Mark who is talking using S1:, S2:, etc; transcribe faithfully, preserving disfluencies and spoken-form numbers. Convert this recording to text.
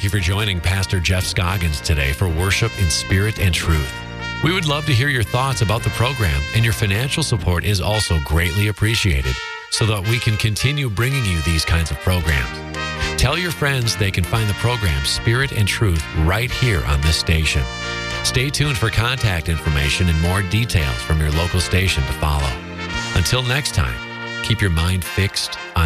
S1: Thank you for joining Pastor Jeff Scoggins today for Worship in Spirit and Truth. We would love to hear your thoughts about the program, and your financial support is also greatly appreciated so that we can continue bringing you these kinds of programs. Tell your friends they can find the program Spirit and Truth right here on this station. Stay tuned for contact information and more details from your local station to follow. Until next time, keep your mind fixed on